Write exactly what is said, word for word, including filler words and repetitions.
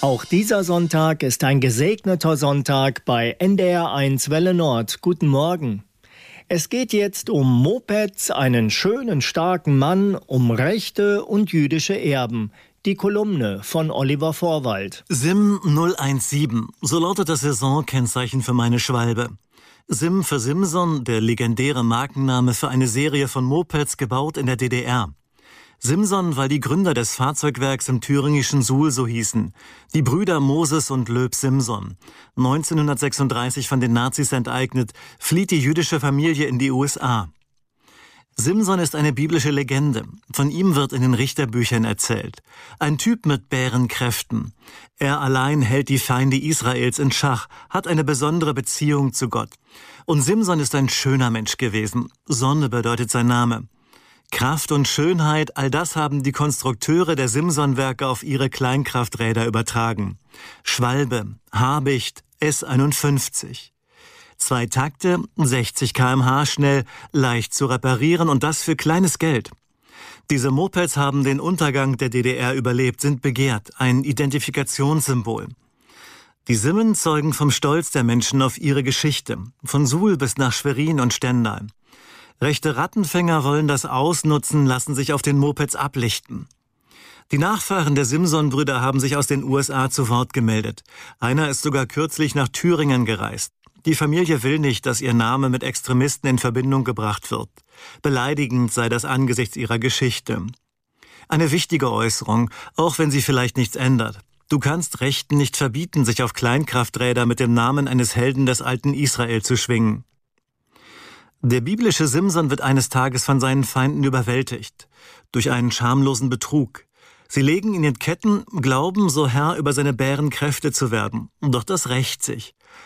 Auch dieser Sonntag ist ein gesegneter Sonntag bei N D R eins Welle Nord. Guten Morgen. Es geht jetzt um Mopeds, einen schönen, starken Mann, um Rechte und jüdische Erben. Die Kolumne von Oliver Vorwald. Sim null eins sieben, so lautet das Saisonkennzeichen für meine Schwalbe. Sim für Simson, der legendäre Markenname für eine Serie von Mopeds, gebaut in der D D R. Simson, weil die Gründer des Fahrzeugwerks im thüringischen Suhl so hießen. Die Brüder Moses und Löb Simson. neunzehnhundertsechsunddreißig von den Nazis enteignet, flieht die jüdische Familie in die U S A. Simson ist eine biblische Legende. Von ihm wird in den Richterbüchern erzählt. Ein Typ mit Bärenkräften. Er allein hält die Feinde Israels in Schach, hat eine besondere Beziehung zu Gott. Und Simson ist ein schöner Mensch gewesen. Sonne bedeutet sein Name. Kraft und Schönheit, all das haben die Konstrukteure der Simson-Werke auf ihre Kleinkrafträder übertragen. Schwalbe, Habicht, S einundfünfzig. Zwei Takte, sechzig Kilometer pro Stunde schnell, leicht zu reparieren und das für kleines Geld. Diese Mopeds haben den Untergang der D D R überlebt, sind begehrt, ein Identifikationssymbol. Die Simmen zeugen vom Stolz der Menschen auf ihre Geschichte, von Suhl bis nach Schwerin und Stendal. Rechte Rattenfänger wollen das ausnutzen, lassen sich auf den Mopeds ablichten. Die Nachfahren der Simson-Brüder haben sich aus den U S A zu Wort gemeldet. Einer ist sogar kürzlich nach Thüringen gereist. Die Familie will nicht, dass ihr Name mit Extremisten in Verbindung gebracht wird. Beleidigend sei das angesichts ihrer Geschichte. Eine wichtige Äußerung, auch wenn sie vielleicht nichts ändert. Du kannst Rechten nicht verbieten, sich auf Kleinkrafträder mit dem Namen eines Helden des alten Israel zu schwingen. Der biblische Simson wird eines Tages von seinen Feinden überwältigt. Durch einen schamlosen Betrug. Sie legen ihn in Ketten, glauben, so Herr über seine Bärenkräfte zu werden. Doch das rächt sich.